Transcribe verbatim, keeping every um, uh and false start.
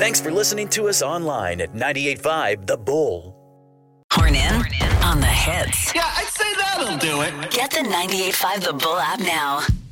Thanks for listening to us online at ninety-eight point five The Bull. Horn in on the hits. Yeah, I'd say that'll do it. Get the ninety-eight point five The Bull app now.